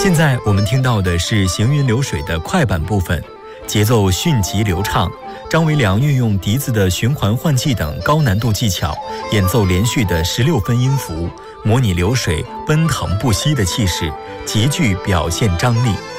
现在我们听到的是行云流水的快板部分，节奏迅疾流畅。张维良运用笛子的循环换气等高难度技巧，演奏连续的16分音符，模拟流水奔腾不息的气势，极具表现张力。